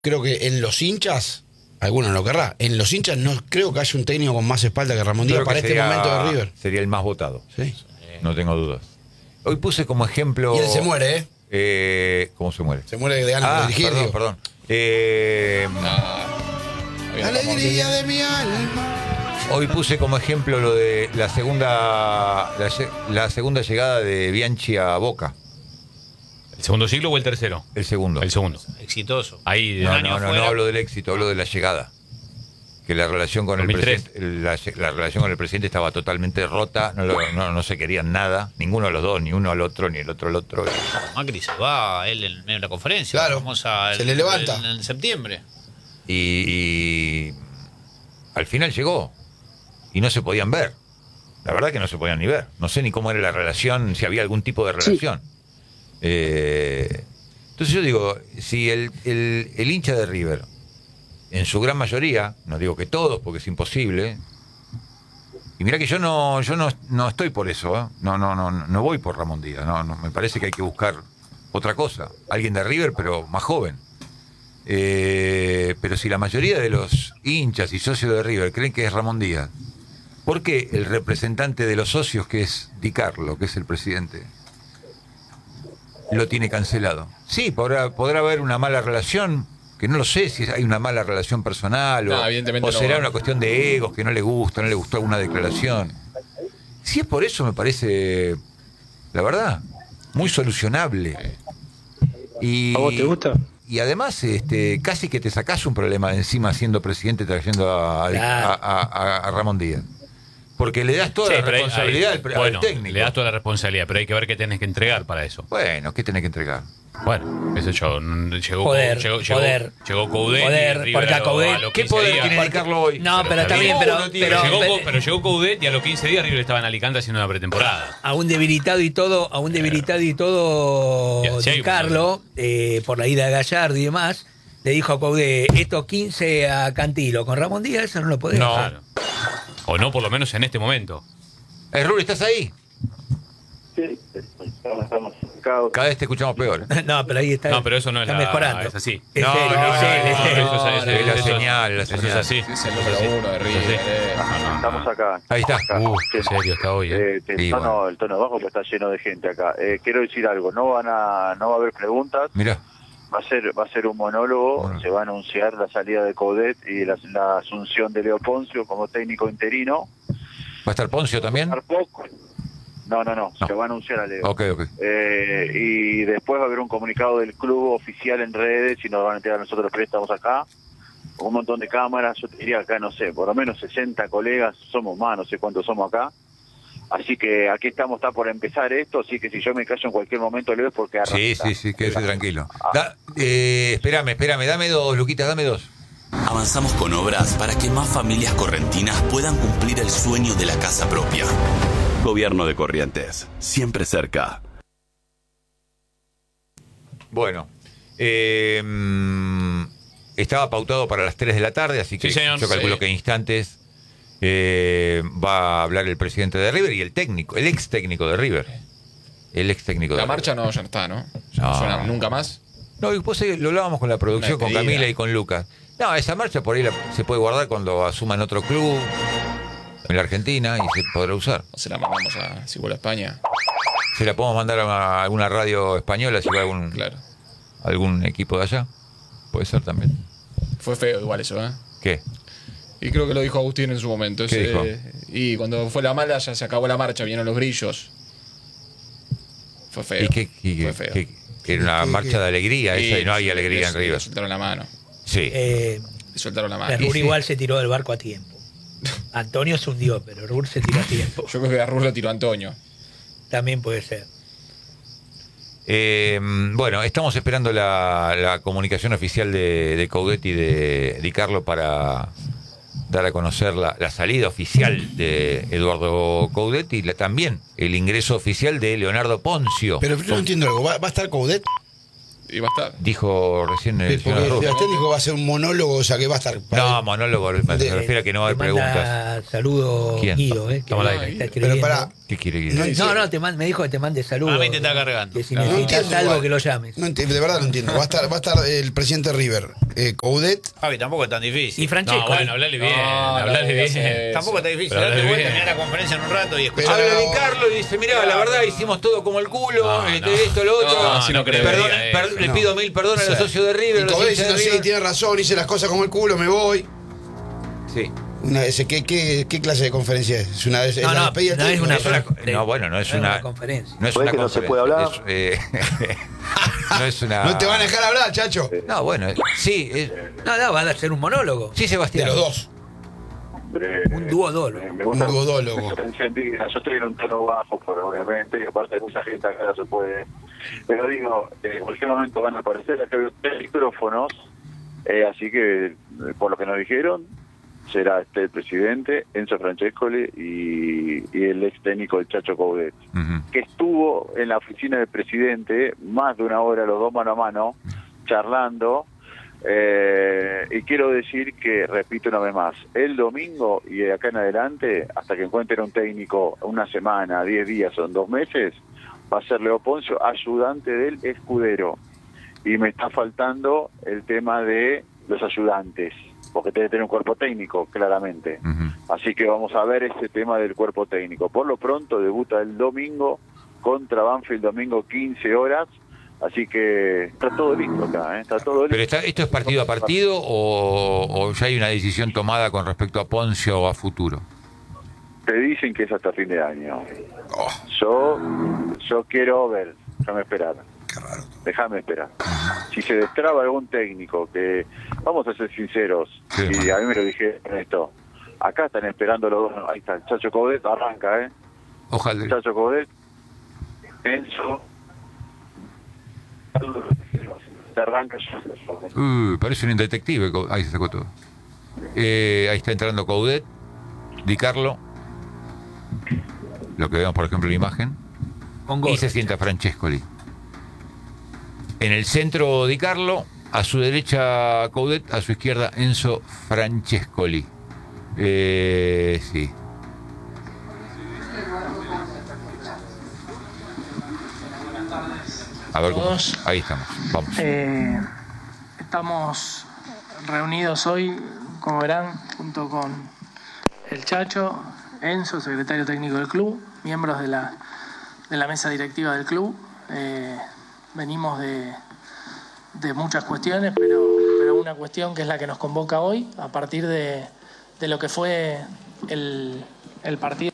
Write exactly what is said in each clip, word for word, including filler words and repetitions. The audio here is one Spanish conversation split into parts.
creo que en los hinchas, algunos lo querrá, en los hinchas no creo que haya un técnico con más espalda que Ramón Díaz para este sería, momento de River. Sería el más votado. Sí. No tengo dudas. Hoy puse como ejemplo... Y él se muere, ¿eh? eh ¿Cómo se muere? Se muere de ganas ah, de dirigir. Perdón, digo. perdón. Eh, La alegría de mi alma. Hoy puse como ejemplo lo de la segunda la, la segunda llegada de Bianchi a Boca. ¿El segundo siglo o el tercero? El segundo. El segundo. Exitoso. Ahí, No, año no, no, fuera. no hablo del éxito, hablo de la llegada. Que la relación con dos mil el tres. presidente, la, la relación con el presidente estaba totalmente rota, no, lo- no, no se querían nada, ninguno de los dos, ni uno al otro, ni el otro al otro. Macri se va, él en medio de la conferencia. Claro, la famosa, se le levanta. En, en septiembre. Y, y al final llegó y no se podían ver. La verdad que no se podían ni ver. No sé ni cómo era la relación, si había algún tipo de relación. Eh, entonces yo digo, si el, el, el hincha de River, en su gran mayoría, no digo que todos porque es imposible, y mira que yo no yo no, no estoy por eso, ¿eh? no, no, no, no voy por Ramón Díaz, no, no, me parece que hay que buscar otra cosa, alguien de River pero más joven. Eh, pero si la mayoría de los hinchas y socios de River creen que es Ramón Díaz, ¿por qué el representante de los socios, que es Di Carlo, que es el presidente, lo tiene cancelado? Sí, podrá, podrá haber una mala relación, que no lo sé si hay una mala relación personal o, No, evidentemente o será no. una cuestión de egos, que no le gusta, no le gustó alguna declaración. Si es por eso, me parece, la verdad, muy solucionable. Y, ¿A vos te gusta? Y además, este, casi que te sacás un problema de encima siendo presidente trayendo a, a- Claro. a- a- a Ramón Díaz. Porque le das toda Sí, la pero ahí- responsabilidad ahí- al, pre- al bueno, técnico. le das toda la responsabilidad, pero hay que ver qué tenés que entregar para eso. Bueno, ¿qué tenés que entregar? Bueno, qué sé yo, mm, llegó Poder, llegó, llegó, poder. llegó Coudet y Poder, River porque a a lo- Coudet- a los ¿Qué quince poder días- tiene Di Carlo hoy? No, pero está bien, pero, pero, tiene- pero, llegó, pero- Cou- pero llegó Coudet y a los quince días River estaba en Alicante haciendo una pretemporada. aún debilitado y todo, aún debilitado y todo, Ya, sí hay Di un Carlo, eh, por la ida de Gallardo y demás, le dijo a Coudet, estos quince a Cantilo, con Ramón Díaz eso no lo podés No. dejar. O no, por lo menos en este momento. Eh, Rubén, ¿estás ahí? Sí, estamos Cada vez te escuchamos peor. No, pero ahí está, No, pero eso no es está la- mejorando. es así. Es No, él, no, es no, él, es no, él. no, eso es- es la eso- señal, la eso señal. es así. Es el número uno de River. Sí. eh. Estamos acá. Ahí está. Acá. Uh, Sí. qué serio está hoy, ¿eh? Eh, el, Sí, tono, bueno. el tono bajo, pues está lleno de gente acá. Eh, quiero decir algo, no van a, no va a haber preguntas, Mirá. va a ser, va a ser un monólogo, Bueno. se va a anunciar la salida de Coudet y la, la asunción de Leo Poncio como técnico interino. ¿Va a estar Poncio también? Dar poco. No, no, no, No. se va a anunciar a Leo. Ok, ok. Eh, y después va a haber un comunicado del club oficial en redes y nos van a entregar a nosotros los préstamos acá. Con un montón de cámaras, yo te diría acá, no sé, por lo menos sesenta colegas, somos más, no sé cuántos somos acá. Así que aquí estamos, está por empezar esto, así que si yo me callo en cualquier momento, Leo, es porque arranca. Sí, sí, sí, quédese tranquilo. Da, eh, espérame, espérame, dame dos, Luquitas, dame dos. Avanzamos con obras para que más familias correntinas puedan cumplir el sueño de la casa propia. Gobierno de Corrientes, siempre cerca. Bueno, eh, mm, estaba pautado para las tres de la tarde, así que Sí, señor. yo calculo Sí. que en instantes eh, va a hablar el presidente de River y el técnico, el ex técnico de River. El ex técnico de La River. marcha no, ya no está, ¿no? Ya No. no suena nunca más. No, y vos eh, lo hablábamos con la producción, Una con despedida. Camila y con Lucas. No, esa marcha por ahí la- se puede guardar cuando asuman otro club en la Argentina y se podrá usar. O se la mandamos a, si vuelve a España. Se la podemos mandar a alguna radio española si va algún, Claro. algún equipo de allá. Puede ser también. Fue feo igual eso, ¿eh? ¿Qué? Y creo que lo dijo Agustín en su momento. ¿Qué Ese- dijo? Y cuando fue la mala ya se acabó la marcha, vinieron los grillos. Fue feo. ¿Y qué, y Fue qué- feo. qué- que era una ¿Qué- marcha qué? de alegría esa y no hay le- alegría le- en Le River. soltaron la mano. Sí. Eh, Le soltaron la mano. Rur sí. igual se tiró del barco a tiempo. Antonio se hundió, pero Rur se tiró a tiempo. Yo creo que a Rus lo tiró Antonio. También puede ser. Eh, bueno, estamos esperando la, la comunicación oficial de, de Coudet y de Di Carlo para dar a conocer la, la salida oficial de Eduardo Coudet y la- también el ingreso oficial de Leonardo Poncio. Pero yo no entiendo algo. ¿Va, va a estar Coudet? Y va a estar. Dijo recién el Sí, porque señor Ruff. Sebastián dijo que va a ser un monólogo, o sea que va a estar. No, monólogo, me De- refiero a que no hay Te manda preguntas. saludos ¿Quién? Guido, eh, que Estamos al está aire. escribiendo. Pero pará, ¿Qué quiere que No No, no, te man- me dijo que te mande saludos. A mí te está cargando. Que si no necesitas entiendo algo igual. que lo llames. No enti- de verdad no entiendo. Va a estar, va a estar el presidente River, eh, Coudet. Javi, tampoco es tan difícil. Y Francesco. No, bueno, hablale bien, No, no hablale digas bien. eso. Tampoco está difícil. Pero Date hablale vuelta, bien. mirá la conferencia en un rato y escuchá. Habla Di Carlo y dice, mirá, la verdad hicimos todo como el culo, No, este, no. esto, lo otro. No, así no creo. Perdón, No diga per- eso, le no. pido mil perdones a los Sí. socios de River. Y a los Coudet hinchas de diciendo, sí, River. tiene razón, hice las cosas como el culo, me voy. Sí. Una, ese, ¿qué, qué, ¿Qué clase de conferencia es? ¿Es una, es No, la no, despedida no es técnica? una- Es una- no, bueno, no es No es una, una conferencia. No es ¿Puede una que no se conferencia, puede es, hablar? eh, no es una. No te van a dejar hablar, chacho. No, bueno, eh, sí, eh, No, no, van a hacer un monólogo. sí, De Sebastián. los dos. Hombre, Un duodolo. eh, me Un gusta duodólogo. Yo estoy en un tono bajo, pero obviamente, y aparte hay mucha gente acá no se puede. Pero digo, eh, en cualquier momento van a aparecer, acá veo tres micrófonos, eh, así que, eh, por lo que nos dijeron, será este el presidente, Enzo Francescoli, y, y el ex técnico, el Chacho Coudet, Ujú. que estuvo en la oficina del presidente más de una hora, los dos mano a mano, charlando. Eh, y quiero decir que, repito una vez más, el domingo y de acá en adelante, hasta que encuentren un técnico una semana, diez días o en dos meses, va a ser Leo Poncio, ayudante del escudero. Y me está faltando el tema de los ayudantes, porque tiene que tener un cuerpo técnico, claramente. Ujú. Así que vamos a ver ese tema del cuerpo técnico. Por lo pronto debuta el domingo contra Banfield, domingo quince horas. Así que está todo listo acá, ¿eh? Está todo listo. Pero está, ¿esto es partido a partido o, o ya hay una decisión tomada con respecto a Poncio o a futuro? Te dicen que es hasta fin de año. Oh, Yo yo quiero ver, déjame esperar. qué raro. Déjame esperar. Si se destraba algún técnico, que vamos a ser sinceros, Sí. y a mí me lo dijeron esto, acá están esperando los dos, ahí está, el Chacho Coudet arranca, ¿eh? Ojalá. Chacho Coudet, Enzo, se arranca. Uy, parece un detective. Co- Ahí se sacó todo. Eh, ahí está entrando Coudet, Di Carlo. Lo que vemos, por ejemplo, en la imagen. Con Y gorra. se sienta Francescoli. En el centro Di Carlo, a su derecha Coudet, a su izquierda Enzo Francescoli. Eh, sí. A ver cómo. Todos. Ahí estamos. Vamos. Eh, estamos reunidos hoy, como verán, junto con el Chacho, Enzo, secretario técnico del club, miembros de la, de la mesa directiva del club. Eh, venimos de, de muchas cuestiones, pero, pero una cuestión que es la que nos convoca hoy, a partir de, de lo que fue el, el partido.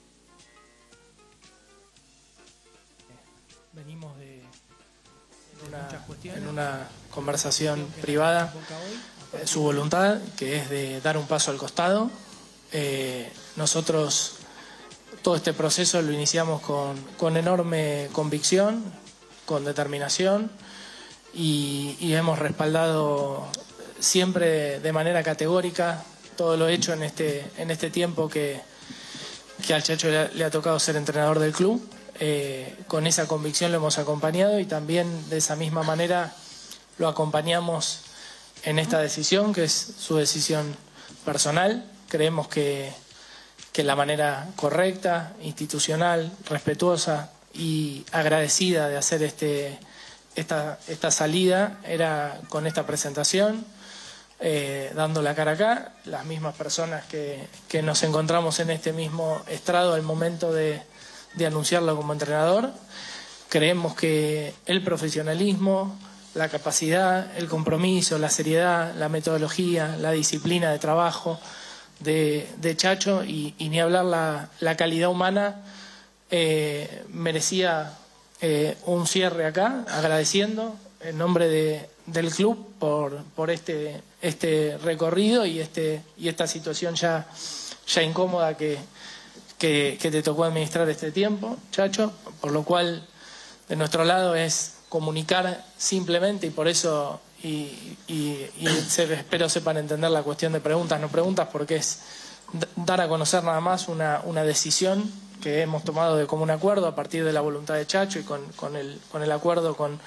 Venimos de en una, en una conversación privada, eh, su voluntad, que es de dar un paso al costado. Eh, nosotros todo este proceso lo iniciamos con, con enorme convicción, con determinación, y, y hemos respaldado siempre de manera categórica todo lo hecho en este, en este tiempo que, que al Chacho le ha, le ha tocado ser entrenador del club. Eh, con esa convicción lo hemos acompañado y también de esa misma manera lo acompañamos en esta decisión, que es su decisión personal. Creemos que, que la manera correcta, institucional, respetuosa y agradecida de hacer este, esta, esta salida era con esta presentación, eh, dando la cara acá, las mismas personas que, que nos encontramos en este mismo estrado al momento de de anunciarlo como entrenador. Creemos que el profesionalismo, la capacidad, el compromiso, la seriedad, la metodología, la disciplina de trabajo de, de Chacho y, y ni hablar la, la calidad humana eh, merecía eh, un cierre acá, agradeciendo en nombre de, del club por, por este, este recorrido y, este, y esta situación ya, ya incómoda que Que, que te tocó administrar este tiempo, Chacho, por lo cual de nuestro lado es comunicar simplemente y por eso y, y, y se, espero sepan entender la cuestión de preguntas, no preguntas, porque es dar a conocer nada más una, una decisión que hemos tomado de común acuerdo a partir de la voluntad de Chacho y con, con, el, con el acuerdo con,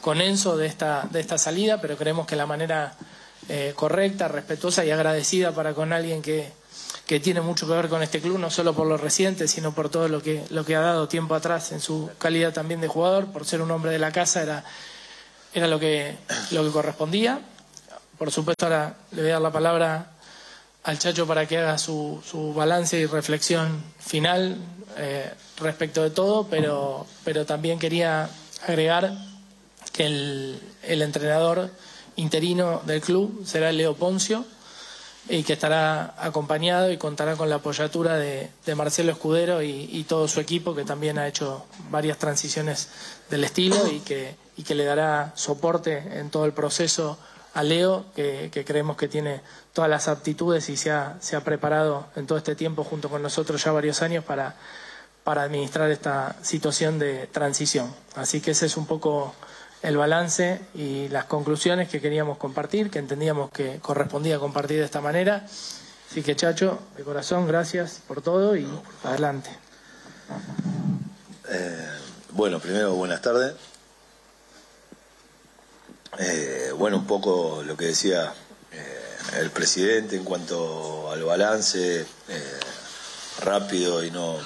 con Enzo de esta, de esta salida, pero creemos que la manera eh, correcta, respetuosa y agradecida para con alguien que, que tiene mucho que ver con este club, no solo por lo reciente, sino por todo lo que, lo que ha dado tiempo atrás en su calidad también de jugador, por ser un hombre de la casa, era, era lo que, lo que correspondía. Por supuesto, ahora le voy a dar la palabra al Chacho para que haga su, su balance y reflexión final eh, respecto de todo, pero, pero también quería agregar que el, el entrenador interino del club será Leo Poncio y que estará acompañado y contará con la apoyatura de, de Marcelo Escudero y, y todo su equipo, que también ha hecho varias transiciones del estilo y que, y que le dará soporte en todo el proceso a Leo, que, que creemos que tiene todas las aptitudes y se ha, se ha preparado en todo este tiempo junto con nosotros ya varios años para, para administrar esta situación de transición. Así que ese es un poco el balance y las conclusiones que queríamos compartir, que entendíamos que correspondía compartir de esta manera. Así que, Chacho, de corazón, gracias por todo y adelante. Eh, bueno, primero, buenas tardes. Eh, bueno, un poco lo que decía eh, el presidente en cuanto al balance, eh, rápido y no,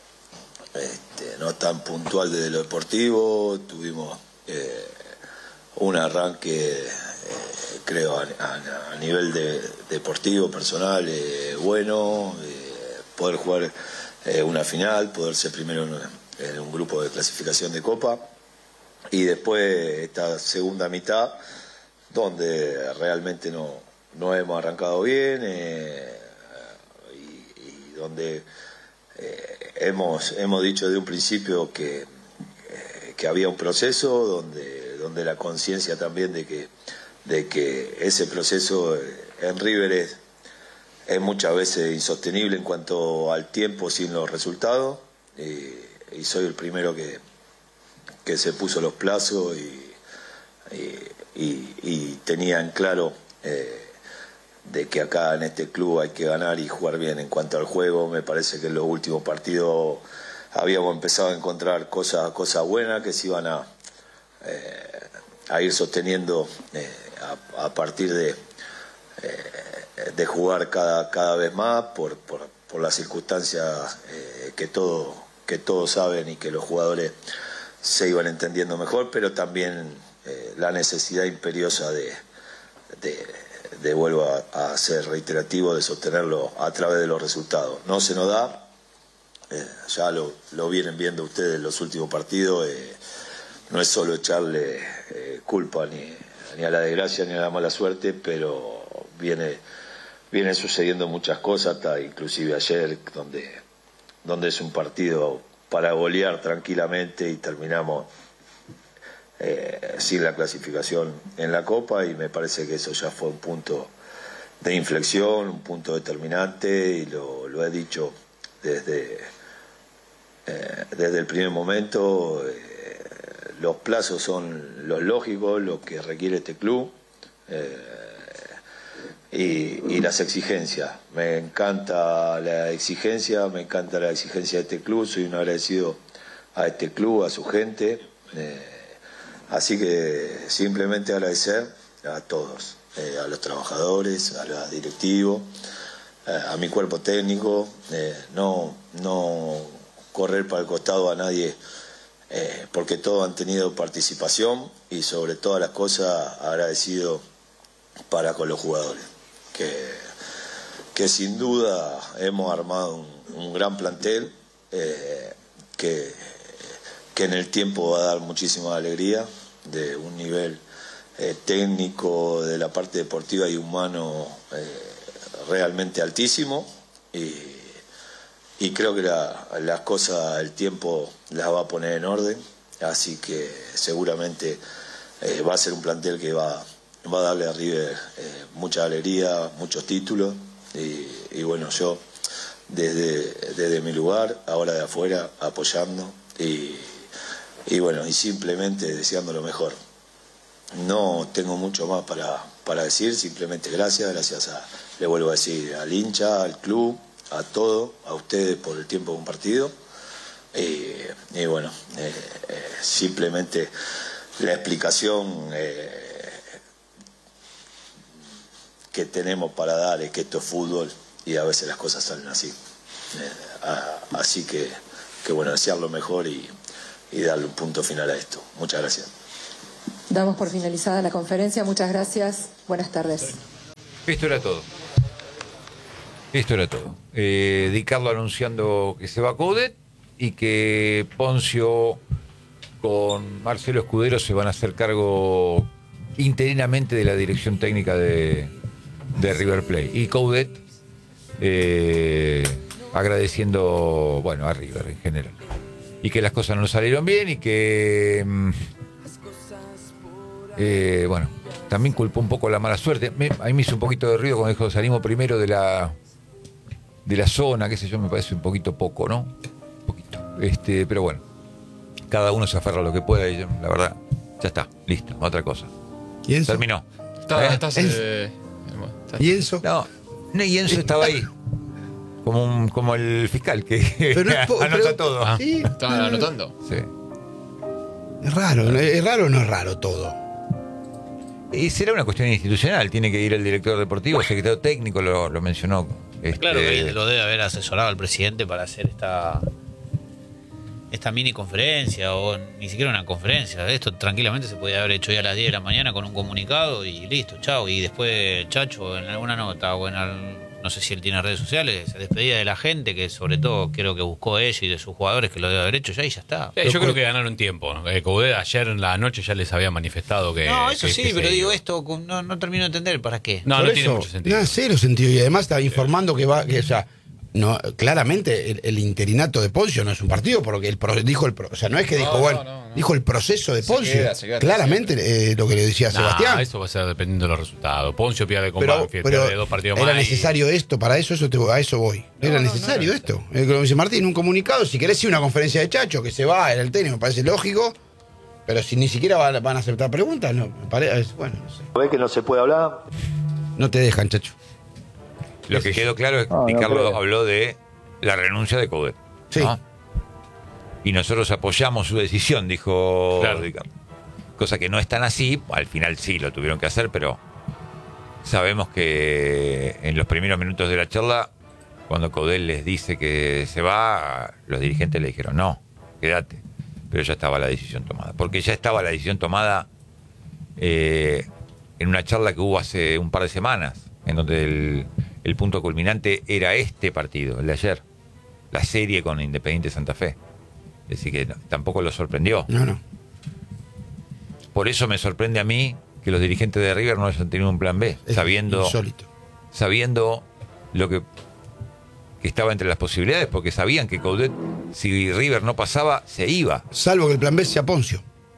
este, no tan puntual desde lo deportivo. Tuvimos eh, un arranque, eh, creo, a, a, a nivel de, deportivo, personal, eh, bueno, eh, poder jugar eh, una final, poder ser primero en, en un grupo de clasificación de Copa. Y después esta segunda mitad, donde realmente no, no hemos arrancado bien eh, y, y donde eh, hemos, hemos dicho de un principio que, eh, que había un proceso, donde, donde la conciencia también de que, de que ese proceso en River es, es muchas veces insostenible en cuanto al tiempo sin los resultados. Y, y soy el primero que... que se puso los plazos y, y, y, y tenía en claro eh, de que acá en este club hay que ganar y jugar bien. En cuanto al juego, me parece que en los últimos partidos habíamos empezado a encontrar cosas, cosas buenas que se iban a, eh, a ir sosteniendo eh, a, a partir de, eh, de jugar cada, cada vez más por, por, por las circunstancias eh, que, todo, que todos saben y que los jugadores se iban entendiendo mejor, pero también eh, la necesidad imperiosa de, de, de vuelvo a, a ser reiterativo, de sostenerlo a través de los resultados. No se nos da, eh, ya lo, lo vienen viendo ustedes en los últimos partidos, eh, no es solo echarle eh, culpa ni, ni a la desgracia ni a la mala suerte, pero viene, vienen sucediendo muchas cosas, hasta inclusive ayer, donde, donde es un partido para golear tranquilamente y terminamos eh, sin la clasificación en la Copa, y me parece que eso ya fue un punto de inflexión, un punto determinante, y lo, lo he dicho desde, eh, desde el primer momento. Eh, los plazos son los lógicos, lo que requiere este club, eh, y, y las exigencias. Me encanta la exigencia, me encanta la exigencia de este club, soy un agradecido a este club, a su gente, eh, así que simplemente agradecer a todos, eh, a los trabajadores, a los directivos, eh, a mi cuerpo técnico, eh, no, no correr para el costado a nadie, eh, porque todos han tenido participación, y sobre todas las cosas agradecido para con los jugadores. Que, que sin duda hemos armado un, un gran plantel eh, que, que en el tiempo va a dar muchísima alegría, de un nivel eh, técnico, de la parte deportiva y humano eh, realmente altísimo, y, y creo que la, las cosas el tiempo las va a poner en orden, así que seguramente eh, va a ser un plantel que va a va a darle a River eh, mucha alegría, muchos títulos, y, y bueno, yo desde, desde mi lugar, ahora de afuera, apoyando, y, y bueno, y simplemente deseando lo mejor. No tengo mucho más para, para decir, simplemente gracias, gracias a, le vuelvo a decir, al hincha, al club, a todo, a ustedes por el tiempo compartido, y, y bueno, eh, eh, simplemente la explicación eh, que tenemos para dar es que esto es fútbol y a veces las cosas salen así. Eh, a, así que, que bueno, desear lo mejor y, y darle un punto final a esto. Muchas gracias. Damos por finalizada la conferencia. Muchas gracias. Buenas tardes. Esto era todo. Esto era todo. Eh, Di Carlo anunciando que se va a Coudet y que Poncio con Marcelo Escudero se van a hacer cargo interinamente de la dirección técnica de, de River Plate. Y Coudet eh, agradeciendo, bueno, a River en general. Y que las cosas no salieron bien y que, eh, bueno, también culpó un poco la mala suerte. Me, a mí me hizo un poquito de ruido cuando dijo salimos primero de la de la zona, qué sé yo, me parece un poquito poco, ¿no? Un poquito. Este, pero bueno, cada uno se aferra a lo que pueda y yo, la verdad, ya está, listo, otra cosa. ¿Y Enzo? Terminó. Está, ¿Eh? estás, eh, está- ¿Y Enzo? No, no, y Enzo estaba ahí. Como, un, como el fiscal que Pero no es po- anota pero- todo. Sí, Estaban no, no, anotando. Sí. Es raro, ¿no? ¿Es raro o no es raro todo? Y será una cuestión institucional, tiene que ir el director deportivo, el secretario técnico lo, lo mencionó. Este, Claro que lo debe haber asesorado al presidente para hacer esta esta mini conferencia o ni siquiera una conferencia. Esto tranquilamente se podía haber hecho hoy a las diez de la mañana con un comunicado y listo, chao. Y después Chacho en alguna nota o en al- no sé si él tiene redes sociales, se despedía de la gente, que sobre todo creo que buscó ella y de sus jugadores que lo debe haber hecho ya y ya está. Eh, yo creo que ganaron tiempo. ¿no? Eh, Coudet ayer en la noche ya les había manifestado que. No, eso que- sí, que se pero digo iba. esto, no, no termino de entender para qué. No, Por no eso, tiene mucho sentido. nada, cero sentido. Y además está informando que va, que, o sea, no, claramente el, el interinato de Poncio no es un partido, porque el pro- dijo el pro- o sea, no es que No, dijo, no, bueno, no, no. dijo el proceso de Se Poncio. queda, se queda claramente eh, lo que le decía Nah, Sebastián. eso va a ser dependiendo de los resultados. Poncio pierde con Pero, Banfield, pero pierde dos partidos era más. y- necesario esto, para eso, eso te- a eso voy. Era no, no necesario era esto. Eh, Como dice Martín, un comunicado, si querés ir a una conferencia de Chacho, que se va, era el técnico, me parece lógico, pero si ni siquiera van, van a aceptar preguntas, no, me parece, bueno, no sé. ¿Ves que no se puede hablar? No te dejan, Chacho. Lo que quedó claro es que No, Di no Carlo creo. habló de la renuncia de Coudet. Sí. ¿no? Y nosotros apoyamos su decisión, dijo Claro. Di Carlo. Cosa que no es tan así, al final sí lo tuvieron que hacer, pero sabemos que en los primeros minutos de la charla, cuando Coudet les dice que se va, los dirigentes le dijeron, no, quédate. Pero ya estaba la decisión tomada. Porque ya estaba la decisión tomada eh, en una charla que hubo hace un par de semanas, en donde el, el punto culminante era este partido, el de ayer, la serie con Independiente Santa Fe. Es decir, que no- tampoco lo sorprendió. No, no. Por eso me sorprende a mí que los dirigentes de River no hayan tenido un plan B, Es sabiendo, insólito. sabiendo lo que, que estaba entre las posibilidades, porque sabían que Coudet, si River no pasaba, se iba. Salvo que el plan B sea Poncio.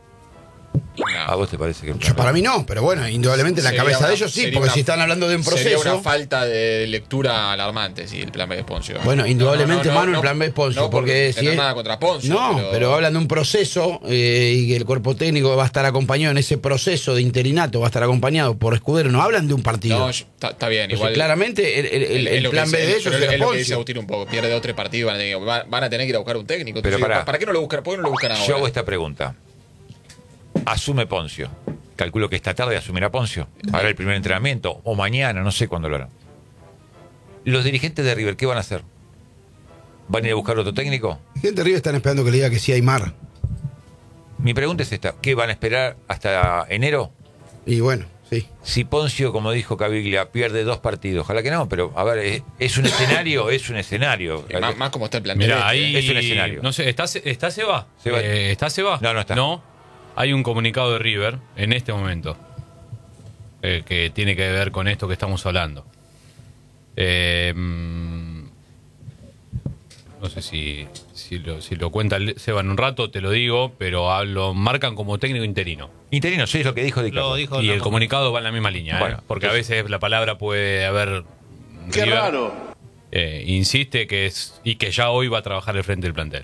¿A vos te parece que el plan Yo, B? para mí no, pero bueno, indudablemente en la Sería cabeza una- de ellos sí, sería porque una- si están hablando de un Sería una proceso. falta de lectura alarmante, sí, el plan B de Poncio. Bueno, indudablemente, No, no, no, Manu, no, el plan B es Poncio, no por porque si tener es- nada contra Poncio. No, pero... hablan de un proceso eh, y que el cuerpo técnico va a estar acompañado en ese proceso de interinato, va a estar acompañado por Escudero, no hablan de un partido. No, yo- está está bien, Entonces, igual. claramente el, el- el- es el lo que plan dice- B de ellos pero era es lo que dice Poncio. Agustín un poco. Pierde dos, tres partidos, van a tener que, van- van a tener que ir a buscar un técnico. Pero Entonces, pará. ¿para qué no lo buscan? ¿Por qué no lo buscan ahora? Yo hago esta pregunta. Asume Poncio. Calculo que esta tarde asumirá Poncio. Hará el primer entrenamiento. O mañana, no sé cuándo lo hará. Los dirigentes de River, ¿qué van a hacer? ¿Van a ir a buscar otro técnico? La gente de River están esperando que le diga que sí hay mar. Mi pregunta es esta. ¿Qué van a esperar hasta enero? Y bueno, sí. Si Poncio, como dijo Caviglia, pierde dos partidos. Ojalá que no, pero a ver, ¿es, es un escenario? Es un escenario. Eh, más, más como está el plantel. Mira, este. ahí. Es un escenario. No sé, ¿está, ¿está Seba? Seba. Eh, ¿Está Seba? No, no está. No. Hay un comunicado de River en este momento eh, que tiene que ver con esto que estamos hablando. Eh, mm, no sé si, si, lo, si lo cuenta Seba en un rato, te lo digo, pero ah, lo marcan como técnico interino. Interino, sí, es lo que dijo Di Carlo. Lo dijo Y en el la- comunicado va en la misma línea, ¿eh? Bueno, Porque a veces la palabra puede haber... Qué River, raro. eh, insiste que es y que ya hoy va a trabajar al frente del plantel.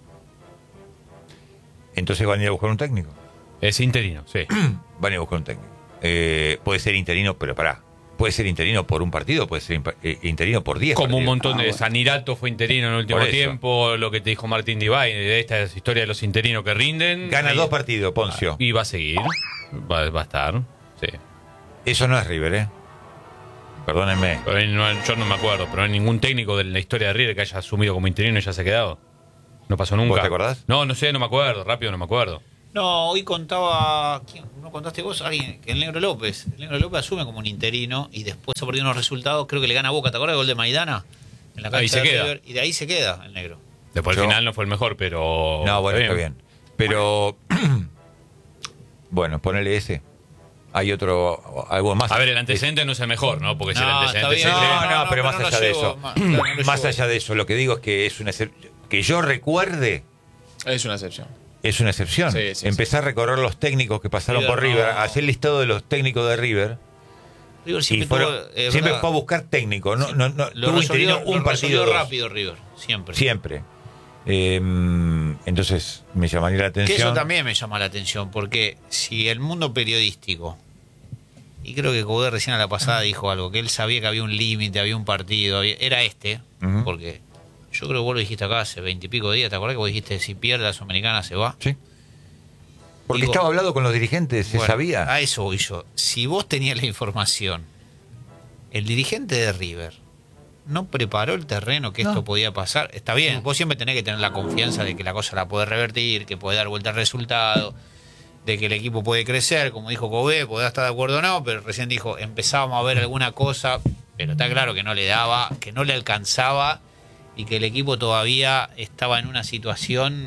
Entonces van a ir a buscar un técnico. Es interino, sí. Van a ir a buscar un técnico. Eh, puede ser interino, pero pará. puede ser interino por un partido, puede ser eh, interino por diez Como partidos. un montón de... Ah, bueno. Sanirato fue interino en el último Por eso. tiempo, lo que te dijo Martín Divine, de esta historia de los interinos que rinden. Gana Ahí- dos partidos, Poncio. Y va a seguir, va, va a estar, sí. Eso no es River, ¿eh? Perdónenme. Pero ahí no- yo no me acuerdo, pero no hay ningún técnico de la historia de River que haya asumido como interino y ya se ha quedado. No pasó nunca. ¿Vos te acordás? No, no sé, no me acuerdo, rápido no me acuerdo. No, hoy contaba, ¿quién? ¿No contaste vos? Alguien, que el Negro López. El Negro López asume como un interino y después ha perdido unos resultados, creo que le gana a Boca, ¿te acuerdas del gol de Maidana? En la cancha Ahí se de queda. River, y de ahí se queda el Negro. Después Yo- al final no fue el mejor, pero... No, bueno, está bien. Pero, bueno, ponele ese. Hay otro, algo más. A ver, el antecedente no es el mejor, ¿no? Porque si el No, antecedente está es bien. ese- No, no, No, no, pero pero más no lo allá de llevo, eso. ma- claro, no lo Más llevo. allá de eso, lo que digo es que es una excep- que yo recuerde Es una excepción. es una excepción. Sí, sí, Empezar a recorrer los técnicos que pasaron River por River, no. hacer el listado de los técnicos de River. River Y siempre, fueron- tuvo, eh, siempre verdad, fue a buscar técnico. No, no, no, lo tuvo resolvió, interino lo un resolvió partido. dos. rápido River, siempre. Siempre. Eh, entonces, me llamaría la Que atención. eso también me llama la atención, porque si el mundo periodístico, y creo que Coudet recién a la pasada dijo algo, que él sabía que había un límite, había un partido, había- era este, Ujú. porque yo creo que vos lo dijiste acá hace veintipico días, ¿te acordás que vos dijiste si pierde la Sudamericana se va? Sí. Porque Digo, estaba hablado con los dirigentes, se Bueno, sabía. A eso voy yo. Si vos tenías la información, el dirigente de River no preparó el terreno que esto podía pasar. Está bien, vos siempre tenés que tener la confianza de que la cosa la puede revertir, que puede dar vuelta al resultado, de que el equipo puede crecer, como dijo Coudet, podrá estar de acuerdo o no, pero recién dijo, empezábamos a ver alguna cosa, pero está claro que no le daba, que no le alcanzaba y que el equipo todavía estaba en una situación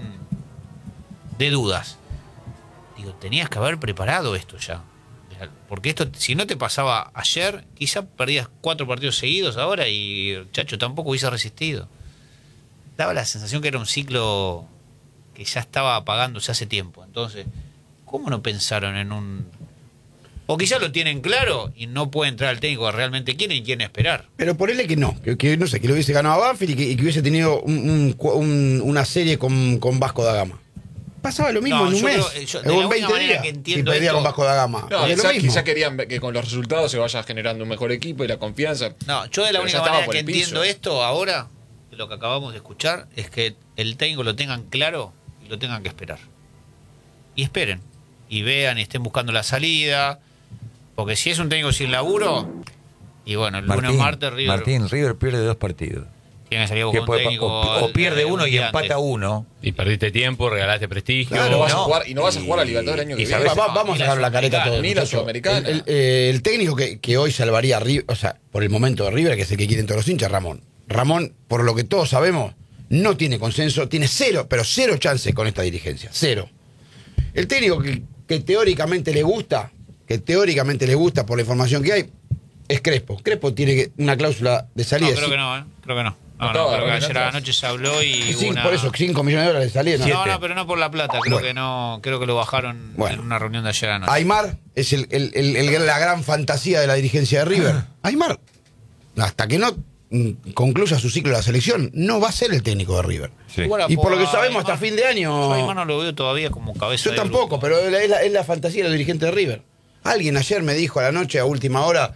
de dudas. Digo, tenías que haber preparado esto ya. Porque esto, si no te pasaba ayer, quizá perdías cuatro partidos seguidos ahora y Chacho tampoco hubiese resistido. Daba la sensación que era un ciclo que ya estaba apagándose hace tiempo. Entonces, ¿cómo no pensaron en un...? O quizá lo tienen claro y no puede entrar el técnico que realmente quiere y quieren esperar. Pero ponele que no, que, que no sé, que lo hubiese ganado a Banfield y que, y que hubiese tenido un- un- un- una serie con, con Vasco da Gama. Pasaba lo mismo No, en un yo mes. creo- yo- de o la en única veinte manera días. que Si entiendo perdía esto- con Vasco da Gama. No, Es lo quizá, mismo. quizá querían que con los resultados se vaya generando un mejor equipo y la confianza. No, yo de la Pero única ya estaba manera por que el piso. entiendo esto ahora, de lo que acabamos de escuchar, es que el técnico lo tengan claro y lo tengan que esperar. Y esperen. Y vean y estén buscando la salida. Porque si es un técnico sin laburo, y bueno, el lunes o Martín, martes River Martín, River pierde dos partidos. tiene que salir a Que buscar un puede- técnico. o, o pierde eh, uno un y día empata antes. uno. Y perdiste tiempo, regalaste prestigio. Claro, no vas a no, jugar, y no vas a jugar a Libertadores el año y que sabés- viene. Va- va- vamos a Ni la sacar la careta todo. Ni la muchacho. Sudamericana. El, el- eh, el técnico que, que hoy salvaría a River, o sea, por el momento de River, que es el que quieren todos los hinchas, Ramón. Ramón, por lo que todos sabemos, no tiene consenso, tiene cero, pero cero chances con esta dirigencia. Cero. El técnico que, que teóricamente le gusta, que teóricamente le gusta por la información que hay, es Crespo. Crespo tiene que- una cláusula de salida. No, creo sí. que no, ¿eh? Creo que no. No, No, no, creo que Ramón, ayer no, anoche se habló y Sí, una... por eso, cinco millones de dólares de salida. ¿no? No, no, pero no por la plata, creo Bueno. que no, creo que lo bajaron Bueno. en una reunión de ayer anoche. Aymar es el- el- el- el- la gran fantasía de la dirigencia de River. Aymar, hasta que no mm, concluya su ciclo de la selección, no va a ser el técnico de River. Sí. Igual a Y por lo que Aymar- sabemos, hasta fin de Yo a año. Aymar no lo veo todavía como cabeza Yo de tampoco, grupo. pero es la, es la- es la fantasía de los dirigentes de River. Alguien ayer me dijo a la noche, a última hora,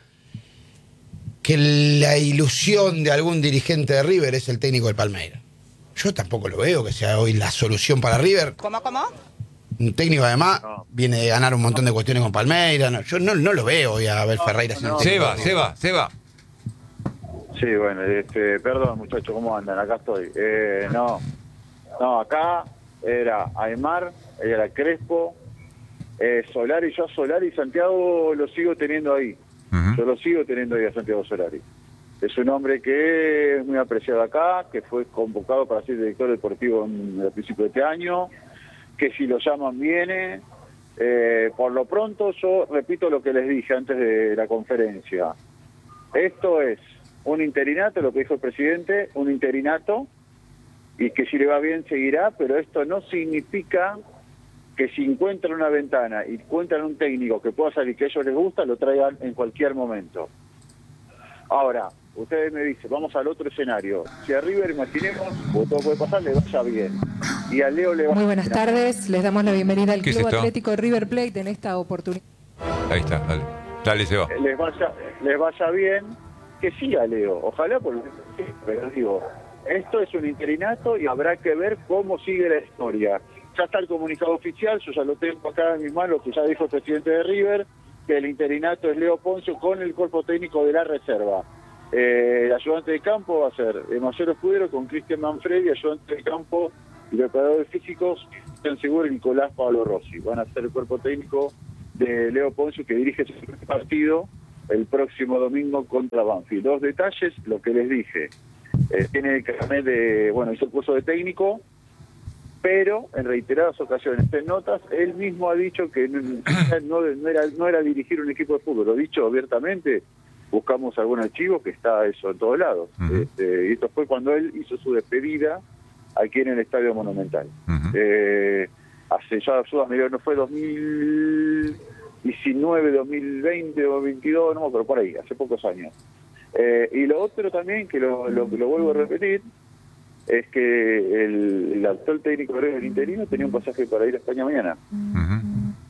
que la ilusión de algún dirigente de River es el técnico del Palmeiras. Yo tampoco lo veo que sea hoy la solución para River. ¿Cómo, cómo? Un técnico además No. viene de ganar un montón de cuestiones con Palmeiras. No, yo no, no lo veo hoy a Abel Ferreira. no, siendo no. técnico Seba, de River. Seba, Seba. Sí, bueno, este, perdón muchachos, ¿cómo andan? Acá estoy. Eh, no, no, acá era Aymar, era Crespo, eh, Solari, yo a Solari y Santiago lo sigo teniendo ahí. Ujú. Yo lo sigo teniendo ahí a Santiago Solari. Es un hombre que es muy apreciado acá, que fue convocado para ser director deportivo en, a principios de este año, que si lo llaman viene. Eh, por lo pronto yo repito lo que les dije antes de la conferencia. Esto es un interinato, lo que dijo el presidente, un interinato, y que si le va bien seguirá, pero esto no significa que si encuentran una ventana y encuentran un técnico que pueda salir que a ellos les gusta, lo traigan en cualquier momento. Ahora, ustedes me dicen, vamos al otro escenario. Si a River, imaginemos, o todo puede pasar, le vaya bien. Y a Leo le va Muy buenas tardes, les damos la bienvenida al ¿Qué es Club esto? Atlético River Plate en esta oportunidad. Ahí está, dale. Dale, Seba. les vaya, les vaya bien, que siga Leo. Ojalá, por pero digo, esto es un interinato y habrá que ver cómo sigue la historia. Ya está el comunicado oficial, yo ya lo tengo acá en mis manos, que ya dijo el presidente de River, que el interinato es Leo Poncio con el cuerpo técnico de la reserva. Eh, el ayudante de campo va a ser Marcelo Escudero con Cristian Manfredi, ayudante de campo y preparadores físicos, Cristian Seguro y Nicolás Pablo Rossi. Van a ser el cuerpo técnico de Leo Poncio, que dirige su partido el próximo domingo contra Banfield. Dos detalles, lo que les dije. Eh, tiene el carnet de, bueno, hizo el curso de técnico, pero en reiteradas ocasiones, en notas, él mismo ha dicho que no, no, no, era, no era dirigir un equipo de fútbol. Lo dicho abiertamente, buscamos algún archivo que está eso en todos lados. Uh-huh. Este, y esto fue cuando él hizo su despedida aquí en el Estadio Monumental. Uh-huh. Eh, hace ya, no fue dos mil diecinueve, dos mil veinte, dos mil veintidós, no, pero por ahí, hace pocos años. Eh, y lo otro también, que lo, lo, lo vuelvo a repetir, es que el, el actual técnico del interino tenía un pasaje para ir a España mañana. Uh-huh.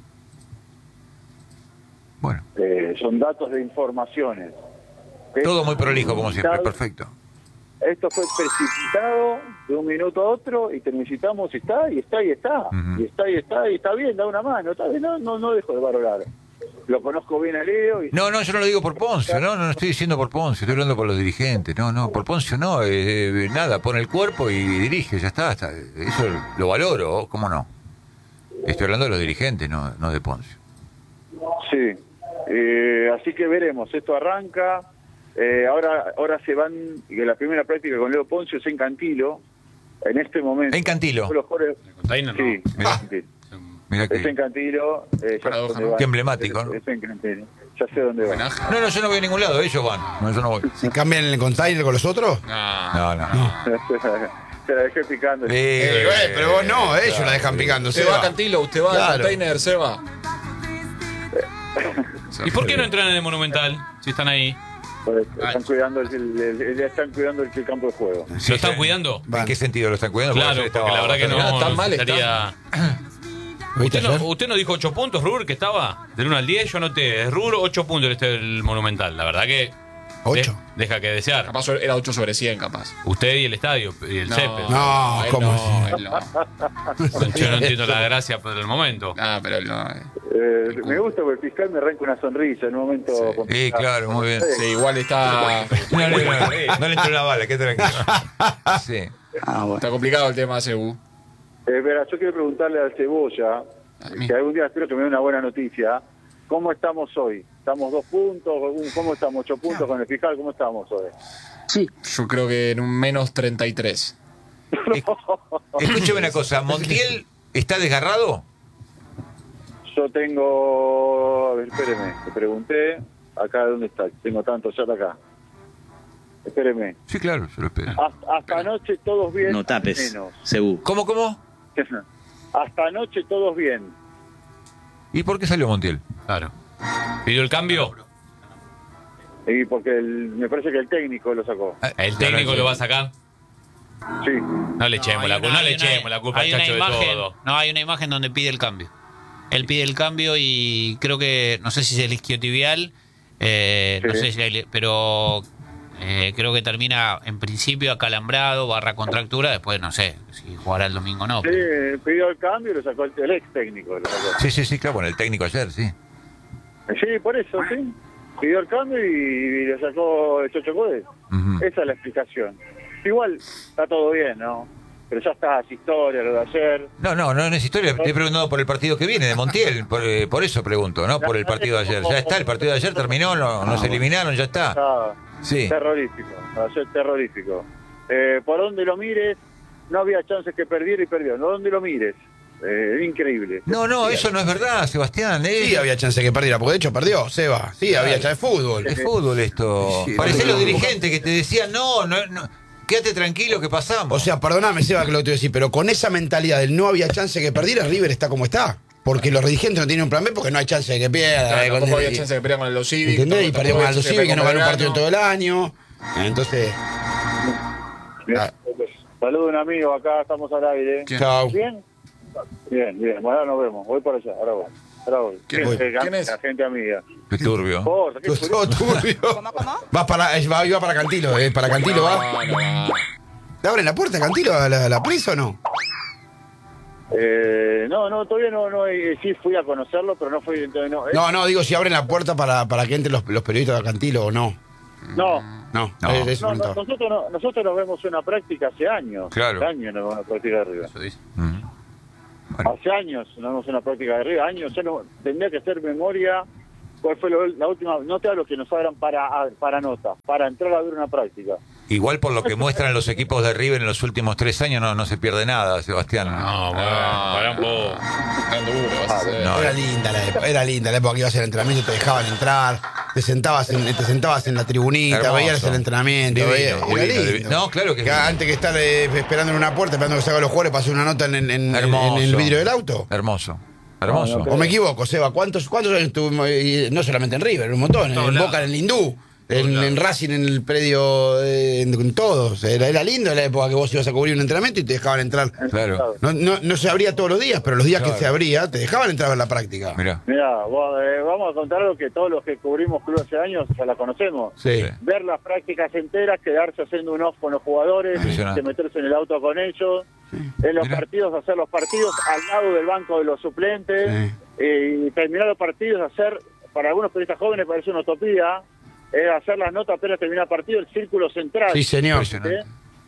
Bueno. Eh, son datos de informaciones. Todo muy prolijo, como siempre, perfecto. Esto fue precipitado de un minuto a otro y te necesitamos y está, y está, y está. Uh-huh. Y está, y está, y está bien, da una mano, está bien, no, no, no dejo de valorar. Lo conozco bien a Leo. Y... No, no, yo no lo digo por Poncio, no, no, no estoy diciendo por Poncio, estoy hablando por los dirigentes. No, no, por Poncio no, eh, nada, pone el cuerpo y dirige, ya está, está. Eso lo valoro, ¿cómo no? Estoy hablando de los dirigentes, no, no de Poncio. Sí, eh, así que veremos, esto arranca, eh, ahora ahora se van, la primera práctica con Leo Poncio es en Cantilo, en este momento. ¿En Cantilo? Los jugadores, ¿En sí, ah. Mirá que... es en Cantilo. Eh, ya sé Qué emblemático, ¿no? Es, es en Cantilo, ya sé dónde van. No, no, yo no voy a ningún lado, ellos van, no, yo no voy. ¿Se cambian el container con los otros? No, no, no. no. Se la dejé picando. Sí, eh, eh, pero vos no, ellos claro, la dejan picando. Usted va a Cantilo, usted va claro. al container, Seba. ¿Y por qué no entran en el Monumental si están ahí? Pues están cuidando el, el, el, están cuidando el, el campo de juego. ¿Lo están cuidando? ¿En qué sentido lo están cuidando? Claro, porque, porque la verdad que no, no tan no mal estaría... ¿Usted no, ¿Usted no dijo ocho puntos, Rur, que estaba? Del uno al diez, yo anoté. Es Rur, ocho puntos este el Monumental. La verdad que... ocho. De, deja que desear. Capaz era ocho sobre cien, capaz. Usted y el estadio, y el no, césped. No, ¿cómo no, no. Yo no entiendo la gracia por el momento. Ah, pero no. Eh, me gusta porque el fiscal me arranca una sonrisa en un momento. Sí, sí claro, muy bien. Sí, igual está. No, no, no, no le entró la bala, qué tranquilo. Sí. Ah, bueno. Está complicado el tema, Cebu. Eh, verá, yo quiero preguntarle al Cebolla, que algún día espero que me dé una buena noticia. ¿Cómo estamos hoy? ¿Estamos dos puntos? ¿Cómo estamos? ¿Ocho puntos con el fiscal? ¿Cómo estamos hoy? Sí. Yo creo que en un menos treinta y tres. Escúcheme una cosa, ¿Montiel está desgarrado? Yo tengo... A ver, espéreme, te pregunté. Acá, ¿dónde está? Tengo tanto chat acá. Espéreme. Sí, claro, yo lo espero. Hasta, hasta anoche todos bien. No tapes, menos. Cebu. ¿Cómo, cómo? Hasta anoche todos bien. ¿Y por qué salió Montiel? Claro. ¿Pidió el cambio? Y porque el, me parece que el técnico lo sacó. ¿El técnico lo va a sacar? Sí. No le echemos, no, la, una, no le echemos una, la culpa al Chacho imagen, de todo. No, hay una imagen donde pide el cambio. Él pide el cambio y creo que, no sé si es el isquiotibial, eh, sí. no sé si hay, pero eh, creo que termina en principio acalambrado, barra contractura, después no sé si jugará el domingo o no. Sí, pidió el cambio y lo sacó el, el ex técnico. Lo sacó. Sí, sí, sí, claro, bueno, el técnico ayer, sí. Sí, por eso, sí. Pidió el cambio y, y le sacó el Chocho Code. Uh-huh. Esa es la explicación. Igual está todo bien, ¿no? Pero ya está, es historia, lo de ayer. No, no, no, no es historia. Te he preguntado por el partido que viene de Montiel. Por, eh, por eso pregunto, ¿no? Por el partido de ayer. Ya está, el partido de ayer terminó, no, nos eliminaron, ya está. está sí. Terrorífico, ayer terrorífico. Eh, por donde lo mires, no había chances que perdiera y perdió. No donde lo mires. Eh, increíble. No, no, eso no es verdad, Sebastián. ¿eh? Sí, había chance que perdiera, porque de hecho perdió, Seba. Sí, claro. Había chance de fútbol. Es fútbol esto. Sí, parecen los dirigentes que te decían, no, no, no. Quédate tranquilo que pasamos. O sea, perdóname, Seba, que lo te voy a decir, pero con esa mentalidad del no había chance que perdiera, River está como está. Porque los dirigentes no tienen un plan B porque no hay chance de que pierda. Claro, eh, tampoco con, había chance de que pierda con el Civic. ¿Entendés? Y perdió con el Civic, que no ganó un partido en todo el año. Entonces... Ah. Saludo a un amigo, acá estamos al aire. Chao. ¿Bien? Bien, bien. Bueno, ahora nos vemos. Voy para allá, ahora voy. Bravo. ¿Quién- Gente, quién es? La gente amiga. Qué turbio. Vos, qué Todo turbio. Vas para, eh, va, iba para Cantilo, eh, para Cantilo va. No, no va. ¿Te abren la puerta, Cantilo, a la, a la presa o no? Eh, no, no, todavía no, no, eh, sí fui a conocerlo, pero no fui, entonces no. eh, No, no, digo si abren la puerta para, para que entren los, los periodistas de Cantilo o no. no. No, No. eh, eso No, no, preguntaba. nosotros, no, nosotros nos vemos una práctica hace años. Claro. Hace años nos vemos una práctica de arriba. Mm. Bueno. Hace años nos vemos una práctica de arriba. Años, yo no, tendría que hacer memoria. ¿Cuál fue lo- la última? No te hablo que nos abran para, para nota, para entrar a ver una práctica. Igual por lo que muestran los equipos de River en los últimos tres años no, no se pierde nada, Sebastián. No, bueno, pará un poco. Tan duro vas a hacer. No, Era linda la época, era linda la época que ibas al entrenamiento, te dejaban entrar, te sentabas en, te sentabas en la tribunita, Hermoso. veías el entrenamiento, Divino, veías, era divino, lindo. divino. No, claro que Que sí. antes que estar eh, esperando en una puerta, esperando que salgan los jugadores, pasar una nota en, en- en- Hermoso. en el vidrio del auto. Hermoso. Hermoso. No, no, ¿O me equivoco, Seba? ¿Cuántos, cuántos años estuvimos, y no solamente en River, un montón, Todos en lados. Boca, en el Lindú, en, lados. en Racing, en el predio, eh, en, en todos. Era, era lindo la época que vos ibas a cubrir un entrenamiento y te dejaban entrar. Claro. No, no, no se abría todos los días, pero los días Claro. que se abría, te dejaban entrar a ver la práctica. Mirá. Mira, vamos a contar algo que todos los que cubrimos club hace años ya la conocemos. Sí. Sí. Ver las prácticas enteras, quedarse haciendo un off con los jugadores, Impresionante. que meterse en el auto con ellos, en los Mirá. partidos hacer los partidos al lado del banco de los suplentes, Sí. eh, y terminar los partidos, hacer, para algunos periodistas jóvenes parece una utopía, es hacer las notas apenas termina el partido, el círculo central. Sí, señor. Impresionante.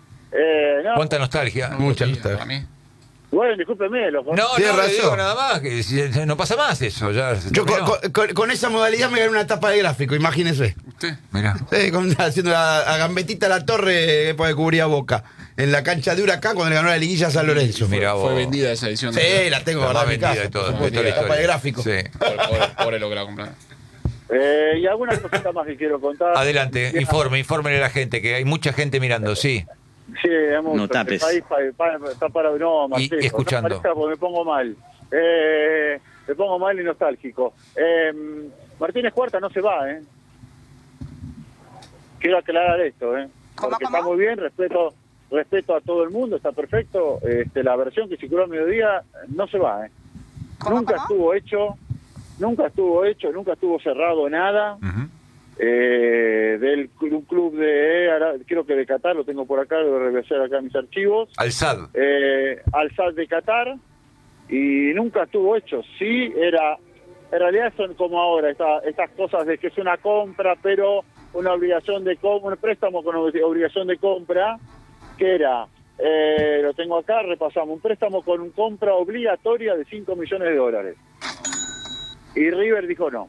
Eh, no, Cuánta nostalgia. Mucha Sí, nostalgia. para mí. bueno, discúlpeme, loco. No, Tienes no, le razón. digo nada más, que si- no pasa más eso. Ya se Yo con, terminó. con- con- con esa modalidad me gané una tapa de gráfico, imagínese. ¿Usted? Mirá. Sí, con- haciendo la, a Gambetita La Torre, época que cubría Boca. En la cancha de Huracán cuando le ganó la liguilla a San Lorenzo. fue. Mirá vos. Fue vendida esa edición. Sí, la tengo La guardada más en mi vendida casa. de todas, por de supuesto, toda la la tapa de historia. gráfico. Sí. Pobre, pobre, pobre lo que la compraron. Eh, y algunas cositas más que quiero contar. Adelante, Bien, informe, informe a la gente, que hay mucha gente mirando, sí. Sí, es mucho. No tapes. El país pa- pa- está para... No, Marcelo, Y- y escuchando. no parezca porque me pongo mal. Eh, me pongo mal y nostálgico. Eh, Martínez Cuarta no se va, ¿eh? Quiero aclarar esto, ¿eh? Porque está muy bien, respeto respeto a todo el mundo, está perfecto. Este, la versión que circuló al mediodía no se va, ¿eh? Nunca estuvo hecho, nunca estuvo hecho, nunca estuvo cerrado nada. Ujú. Eh, del cl- un club de, ahora, creo que de Qatar, lo tengo por acá, lo voy a revisar acá en mis archivos, Al S A D. eh, al S A D de Qatar, y nunca estuvo hecho. Sí, era, en realidad son como ahora, esta- estas cosas de que es una compra, pero una obligación de compra, un préstamo con obli- obligación de compra, que era, eh, lo tengo acá, repasamos, un préstamo con una compra obligatoria de cinco millones de dólares. Y River dijo no.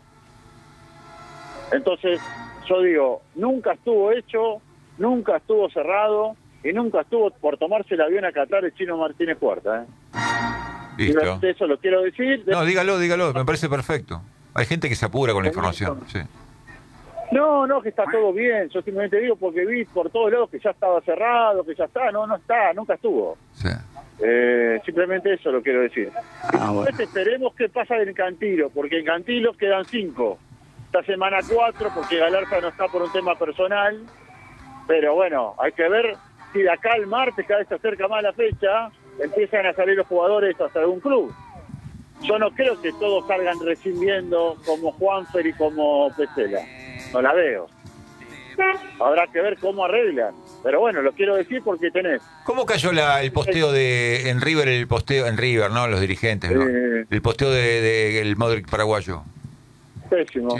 Entonces, yo digo, nunca estuvo hecho, nunca estuvo cerrado y nunca estuvo por tomarse el avión a Qatar el Chino Martínez Puerta. ¿eh? Listo. Simplemente eso lo quiero decir. No, dígalo, dígalo, me parece perfecto. Hay gente que se apura con la información. Sí. No, no, que está todo bien. Yo simplemente digo porque vi por todos lados que ya estaba cerrado, que ya está. No, no está, nunca estuvo. Sí. Eh, simplemente eso lo quiero decir. Ah, bueno. Después esperemos qué pasa en Cantilo, porque en Cantilo quedan cinco. Esta semana cuatro, porque Galarza no está por un tema personal. Pero bueno, hay que ver si de acá al martes, cada vez se acerca más la fecha, empiezan a salir los jugadores hasta algún club. Yo no creo que todos salgan rescindiendo como Juanfer y como Pesela. No la veo. Habrá que ver cómo arreglan. Pero bueno, lo quiero decir porque tenés. ¿Cómo cayó la, el posteo de en River, el posteo en River, ¿no? Los dirigentes, ¿no? Eh. El posteo de, de el Modric paraguayo. Pésimo.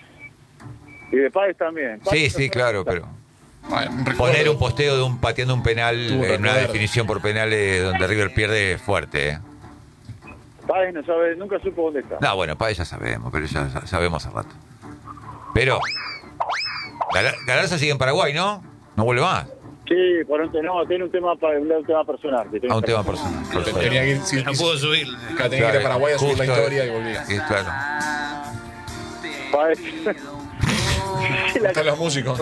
Y de Páez también. Sí, Páez sí, claro, pero Bueno, un recuerdo. poner un posteo de un pateando un penal Tuvo en una recuerdo. definición por penales donde River pierde es fuerte, ¿eh? Páez no sabe, nunca supo dónde está. No, bueno, para ya sabemos, pero ya sa- sabemos hace rato. Pero Gala- Galarza sigue en Paraguay, ¿no? No vuelve más. Sí, por un, no, tiene un tema, pa- un tema personal. Que tiene A un que- tema personal. Perfecto. Tenía que ir, sí, No pudo subir. Claro, tenía que ir a Paraguay a subir la Justo, historia y volvía. sí, claro. Páez. Están los músicos.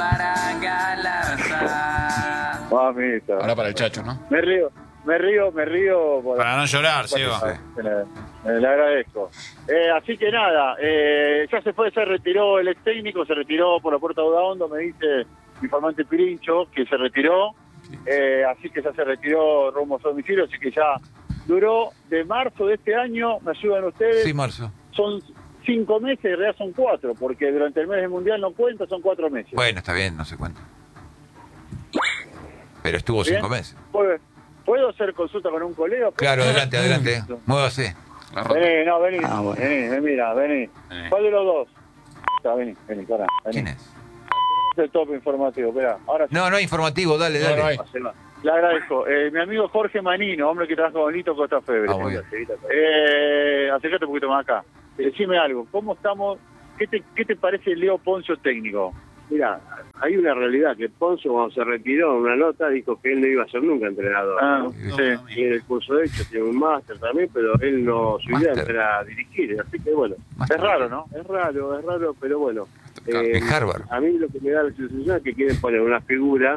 Mamita. Ahora para el Chacho, ¿no? Me río, me río, me río. por- Para no llorar, Seba. Le, le agradezco. Eh, así que nada, eh, ya se fue, se retiró el ex técnico, se retiró por la puerta de Udaondo, me dice mi informante Pirincho, que se retiró. Eh, así que ya se retiró rumbo a su domicilio, así que ya duró de marzo de este año, me ayudan ustedes. Sí, marzo. Son cinco meses, en realidad son cuatro, porque durante el mes del mundial no cuenta, son cuatro meses. Bueno, está bien, no se cuenta. Pero estuvo ¿Bien? cinco meses. ¿Puedo, ¿Puedo hacer consulta con un colega? Claro, adelante, adelante. Muévase. Vení, no, vení, Ah, bueno. vení, vení, mira, vení. Vení. ¿Cuál de los dos? Está, vení, vení, pará, vení. ¿Quién es? Es el top informativo, espera. Ahora sí. No, no hay informativo, dale, No, dale. no hay. Le agradezco. Eh, mi amigo Jorge Manino, hombre que trabaja con Lito Costa Febre. Ah, muy bien. Eh, acércate un poquito más acá. Decime algo, ¿cómo estamos? ¿Qué te, qué te parece Leo Poncio técnico? Mira, hay una realidad, que Poncio cuando se retiró en una nota dijo que él no iba a ser nunca entrenador. Ah, sí. Tiene el curso de hecho, tiene un máster también, pero él no, su idea Máster. era dirigir, así que bueno. Es raro, ¿no? Es raro, es raro, pero bueno. En Harvard. A mí lo que me da la sensación es que quieren poner una figura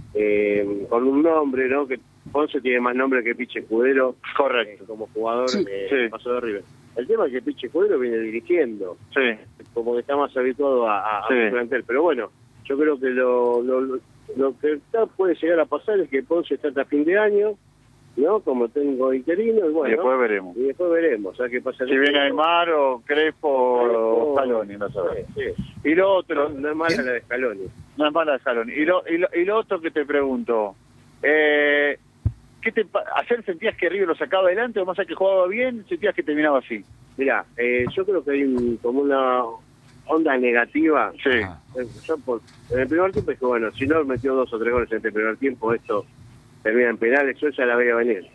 eh, con un nombre, ¿no? Que Poncio tiene más nombre que Piche Escudero. Correcto. eh, como jugador Sí, eh, sí. pasó de River. El tema es que Piche Escudero viene dirigiendo. Sí. Como que está más habituado a, a, Sí. a su plantel. Pero bueno, yo creo que lo, lo, lo, lo que está, puede llegar a pasar es que Ponce está hasta fin de año, ¿no? Como tengo interino, y bueno. Y después veremos. Y después veremos, ¿sabes qué pasa? Si viene Aymar o Crespo o Scaloni, no sabes. Sí, sí. Y lo otro... No, no es mala la de Scaloni. No es mala de Scaloni. Y lo, y lo, y lo otro que te pregunto, eh, ¿qué te, pa- ¿ayer sentías que River lo sacaba adelante o más allá que jugaba bien, sentías que terminaba así? Mirá, eh, yo creo que hay un, como una onda negativa. Sí. Eh, Yo por, en el primer tiempo es que, bueno, si no metió dos o tres goles en el primer tiempo, esto termina en penales, yo ya la veía venir.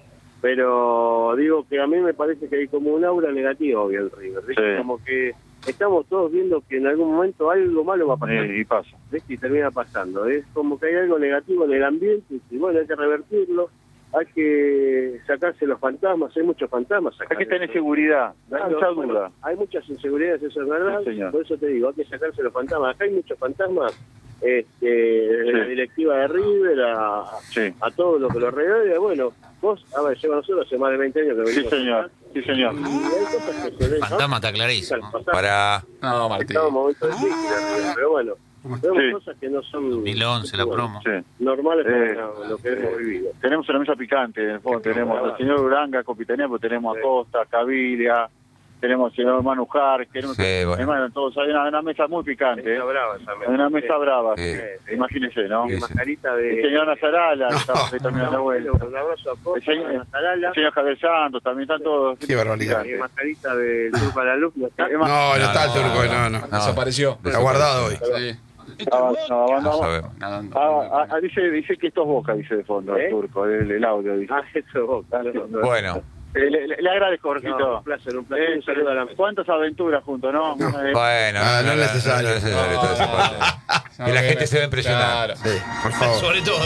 Pero digo que a mí me parece que hay como un aura negativa hoy en River. ¿Viste? Sí. Como que estamos todos viendo que en algún momento algo malo va a pasar. Eh, y pasa. ¿Viste? Y termina pasando. Es como que hay algo negativo en el ambiente y bueno, hay que revertirlo. Hay que sacarse los fantasmas, hay muchos fantasmas. Hay que tener seguridad, no hay Claro, mucha bueno, duda. hay muchas inseguridades, eso es verdad. Sí, señor. Por eso te digo, hay que sacarse los fantasmas. Acá hay muchos fantasmas, este, de la Sí. directiva de River, a, Sí. a todo lo que lo rodea. Bueno, vos, a ver, lleva nosotros hace más de veinte años que Sí, venimos. señor. acá, Sí, señor. y hay cosas que se ven, ¿no? Fantasma está clarísimo. Al pasar, Para. No, Martín. estamos en momentos difíciles, River, pero bueno, vemos Sí. cosas que no son dos mil once la bueno, promo. Sí. normales Eh, para lo que hemos vivido. Tenemos una mesa picante, en el fondo. Tenemos al señor Uranga, Copitanía, pero tenemos a Costa, Cabilia, tenemos al señor Manu Jar, tenemos, Sí, bueno. hermano, todos, hay una, una mesa muy picante. Mesa ¿eh? brava esa mesa. Una mesa brava, Sí. sí. Imagínese, ¿no? Y Sí, sí. mascarita de... El señor Nazarala, No. está ahí también a la vuelta. Un abrazo a El Costa, señor, a Nazarala. el señor Javier Santos, también están todos. Qué barbaridad. Y mascarita del Turco a la Luz no está. Es más, No, no No, está el no, turco, no. no, no. No. Desapareció. Está guardado hoy. Sí. ah, no, No no, sabemos. Nadando. ah, ah, dice, dice que esto es Boca, dice de fondo, ¿Eh? el turco, el, el audio, dice. Ah, eso vos, claro. Bueno, Eh, le, le- le agradezco, Jorgito. No, un placer, un placer. Eh, Un saludo a la mesa. ¿Cuántas aventuras juntos, no? Eh, bueno. Ah, no es necesario. no es necesario todo eso. No, Que la no, gente no. se ve impresionada. Claro. Sí, por favor. Sobre todo.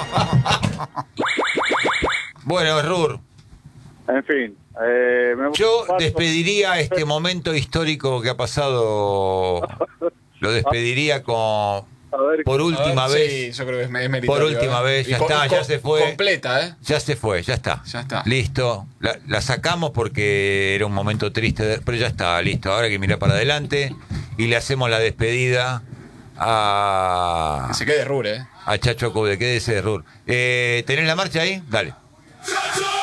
Bueno, Rur, En fin. Eh, me- yo paso- despediría este momento histórico que ha pasado. Lo despediría con. A ver, Por última A ver, vez. Sí, yo creo que es, es meritorio. Por última ¿eh? vez, Y ya co- está, co- ya se fue. Completa, ¿eh? Ya se fue, ya está. Ya está. Listo. La, la sacamos porque era un momento triste, de- pero ya está, listo. Ahora hay que mirar para adelante y le hacemos la despedida a, Que se quede Rure, ¿eh? a Chacho Coude. Quédese de Rur. Eh, ¿Tenés la marcha ahí? Dale. Chacho!